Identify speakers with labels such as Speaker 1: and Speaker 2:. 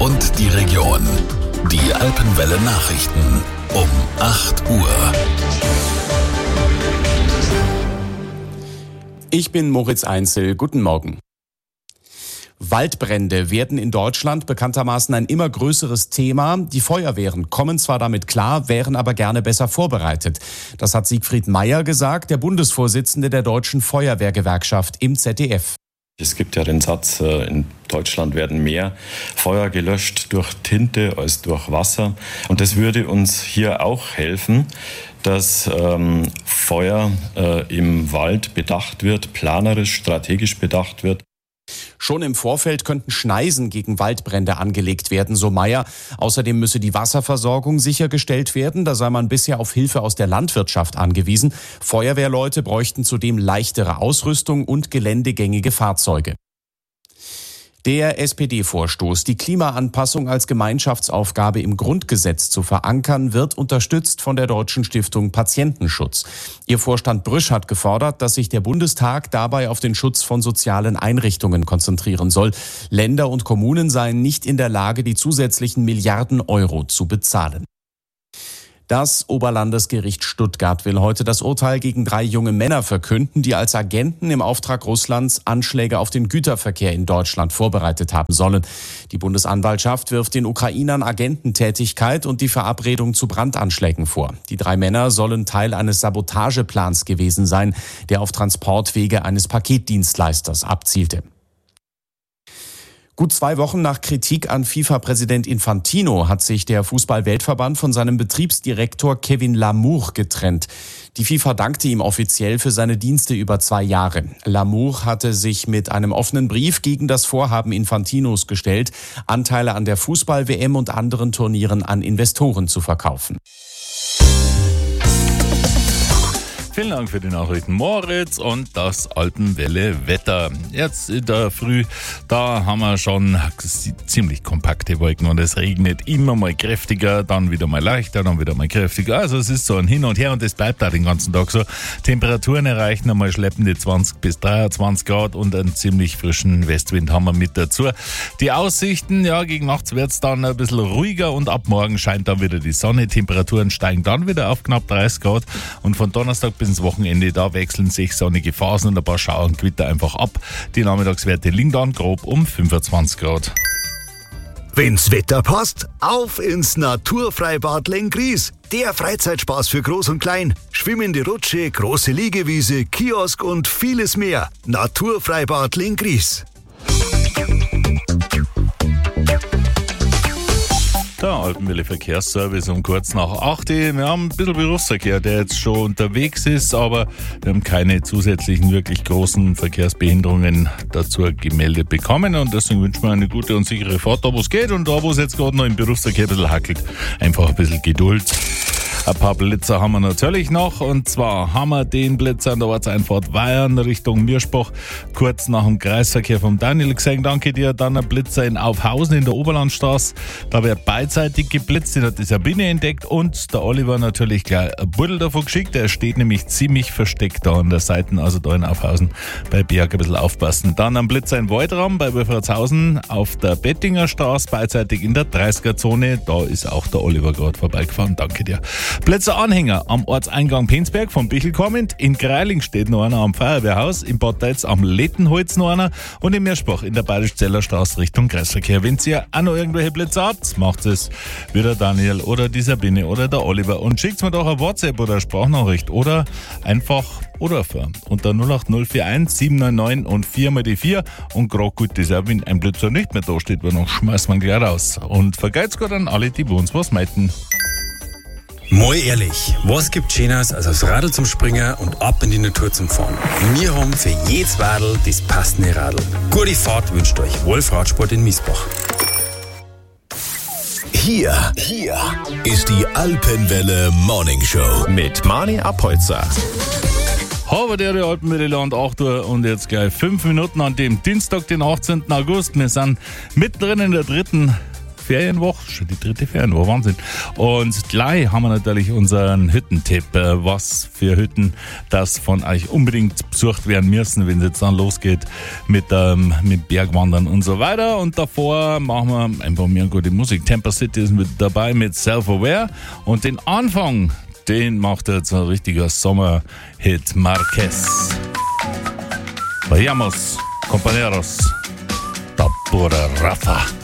Speaker 1: und die Region. Die Alpenwelle Nachrichten um 8 Uhr.
Speaker 2: Ich bin Moritz Einzel. Guten Morgen. Waldbrände werden in Deutschland bekanntermaßen ein immer größeres Thema. Die Feuerwehren kommen zwar damit klar, wären aber gerne besser vorbereitet. Das hat Siegfried Meyer gesagt, der Bundesvorsitzende der Deutschen Feuerwehrgewerkschaft im ZDF.
Speaker 3: Es gibt ja den Satz, in Deutschland werden mehr Feuer gelöscht durch Tinte als durch Wasser. Und das würde uns hier auch helfen, dass Feuer im Wald bedacht wird, planerisch, strategisch bedacht wird.
Speaker 2: Schon im Vorfeld könnten Schneisen gegen Waldbrände angelegt werden, so Meyer. Außerdem müsse die Wasserversorgung sichergestellt werden. Da sei man bisher auf Hilfe aus der Landwirtschaft angewiesen. Feuerwehrleute bräuchten zudem leichtere Ausrüstung und geländegängige Fahrzeuge. Der SPD-Vorstoß, die Klimaanpassung als Gemeinschaftsaufgabe im Grundgesetz zu verankern, wird unterstützt von der Deutschen Stiftung Patientenschutz. Ihr Vorstand Brüsch hat gefordert, dass sich der Bundestag dabei auf den Schutz von sozialen Einrichtungen konzentrieren soll. Länder und Kommunen seien nicht in der Lage, die zusätzlichen Milliarden Euro zu bezahlen. Das Oberlandesgericht Stuttgart will heute das Urteil gegen 3 junge Männer verkünden, die als Agenten im Auftrag Russlands Anschläge auf den Güterverkehr in Deutschland vorbereitet haben sollen. Die Bundesanwaltschaft wirft den Ukrainern Agententätigkeit und die Verabredung zu Brandanschlägen vor. Die 3 Männer sollen Teil eines Sabotageplans gewesen sein, der auf Transportwege eines Paketdienstleisters abzielte. Gut 2 Wochen nach Kritik an FIFA-Präsident Infantino hat sich der Fußball-Weltverband von seinem Betriebsdirektor Kevin Lamour getrennt. Die FIFA dankte ihm offiziell für seine Dienste über 2 Jahre. Lamour hatte sich mit einem offenen Brief gegen das Vorhaben Infantinos gestellt, Anteile an der Fußball-WM und anderen Turnieren an Investoren zu verkaufen.
Speaker 4: Vielen Dank für die Nachrichten, Moritz, und das Alpenwelle-Wetter. Jetzt in der Früh, da haben wir schon ziemlich kompakte Wolken und es regnet immer mal kräftiger, dann wieder mal leichter, dann wieder mal kräftiger. Also es ist so ein Hin und Her und es bleibt da den ganzen Tag so. Temperaturen erreichen einmal schleppende 20 bis 23 Grad und einen ziemlich frischen Westwind haben wir mit dazu. Die Aussichten, ja, gegen nachts wird es dann ein bisschen ruhiger und ab morgen scheint dann wieder die Sonne. Temperaturen steigen dann wieder auf knapp 30 Grad und von Donnerstag bis ins Wochenende, da wechseln sich sonnige Phasen und ein paar Schauer und Gewitter einfach ab. Die Nachmittagswerte liegen dann grob um 25 Grad.
Speaker 5: Wenn's Wetter passt, auf ins Naturfreibad Lenggries. Der Freizeitspaß für Groß und Klein. Schwimmende Rutsche, große Liegewiese, Kiosk und vieles mehr. Naturfreibad Lenggries.
Speaker 4: Der Alpenwelle Verkehrsservice um kurz nach 8 Uhr. Wir haben ein bisschen Berufsverkehr, der jetzt schon unterwegs ist, aber wir haben keine zusätzlichen wirklich großen Verkehrsbehinderungen dazu gemeldet bekommen und deswegen wünschen wir eine gute und sichere Fahrt, da wo es geht, und da wo es jetzt gerade noch im Berufsverkehr ein bisschen hackelt, einfach ein bisschen Geduld. Ein paar Blitzer haben wir natürlich noch, und zwar haben wir den Blitzer an der Ortseinfahrt Weyern Richtung Mirschbach kurz nach dem Kreisverkehr vom Daniel gesehen. Danke dir. Dann ein Blitzer in Aufhausen in der Oberlandstraße. Da wird beidseitig geblitzt, den hat die Sabine entdeckt und der Oliver natürlich gleich ein Buddel davon geschickt. Der steht nämlich ziemlich versteckt da an der Seite, also da in Aufhausen bei Berg ein bisschen aufpassen. Dann ein Blitzer in Waldraum bei Wolfratshausen auf der Bettinger Straße, beidseitig in der 30er-Zone. Da ist auch der Oliver gerade vorbeigefahren. Danke dir. Blitzer-Anhänger am Ortseingang Penzberg vom Bichel kommend. In Greiling steht noch einer am Feuerwehrhaus, in Bad Deitz am Lettenholz noch einer und in Mirschbach in der Bayerisch-Zeller Straße Richtung Kreisverkehr. Wenn ihr auch noch irgendwelche Blitzer habt, macht es wie der Daniel oder die Sabine oder der Oliver und schickt mir doch eine WhatsApp oder eine Sprachnachricht oder einfach Anrufen unter 08041 799 und 4 mal die 4 und gerade gut ist auch, wenn ein Blitzer nicht mehr da steht, weil dann schmeißt man gleich raus. Und vergeht's gut an alle, die uns was meinten.
Speaker 6: Mal ehrlich, was gibt Schöneres als aufs Radl zum Springen und ab in die Natur zum Fahren? Wir haben für jedes Radl das passende Radl. Gute Fahrt wünscht euch Wolf Radsport in Miesbach.
Speaker 1: Hier ist die Alpenwelle Morning Show
Speaker 7: mit Mani Abholzer.
Speaker 4: Habe der Alpenwelle Land 8 Uhr und jetzt gleich 5 Minuten an dem Dienstag, den 18. August. Wir sind mittendrin in der dritten Ferienwoche, schon die 3. Ferienwoche, Wahnsinn. Und gleich haben wir natürlich unseren Hüttentipp, was für Hütten das von euch unbedingt besucht werden müssen, wenn es jetzt dann losgeht mit Bergwandern und so weiter. Und davor machen wir einfach mehr gute Musik. Tampa City ist mit dabei mit Self-Aware und den Anfang, den macht jetzt ein richtiger Sommerhit, Marquez. Vayamos, compañeros, da pura Rafa.